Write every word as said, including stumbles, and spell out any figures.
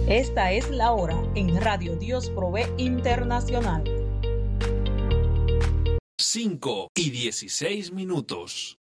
Esta es la hora en Radio Dios Provee Internacional. cinco y dieciséis minutos.